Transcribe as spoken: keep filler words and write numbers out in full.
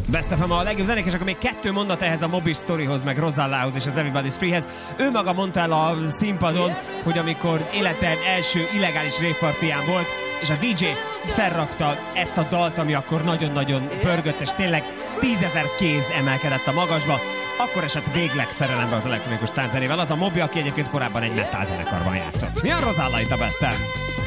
Best ef em a legjobb zenék, és akkor még kettő mondat ehhez a Moby Storyhoz, meg Rosallához és az Everybody's Freehez. Ő maga mondta el a színpadon, hogy amikor életen első illegális rave-partiján volt, és a dé dzsé felrakta ezt a dalt, ami akkor nagyon-nagyon pörgött, és tényleg tízezer kéz emelkedett a magasba, akkor esett végleg szerelembe az elektronikus tánczenével. Az a Moby, aki egyébként korábban egy metal zenekarban játszott. Mi a Rosalla itt a Best-en?